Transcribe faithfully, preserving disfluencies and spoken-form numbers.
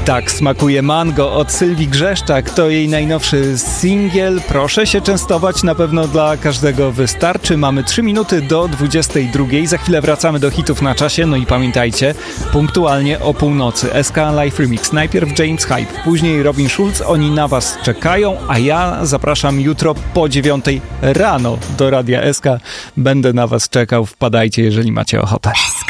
Tak smakuje mango od Sylwii Grzeszczak. To jej najnowszy singiel. Proszę się częstować, na pewno dla każdego wystarczy. Mamy trzy minuty do dwudziestej drugiej. Za chwilę wracamy do hitów na czasie. No i pamiętajcie, punktualnie o północy S K Live Remix. Najpierw James Hype, później Robin Schulz. Oni na was czekają, a ja zapraszam jutro po dziewiątej rano do Radia S K. Będę na was czekał. Wpadajcie, jeżeli macie ochotę.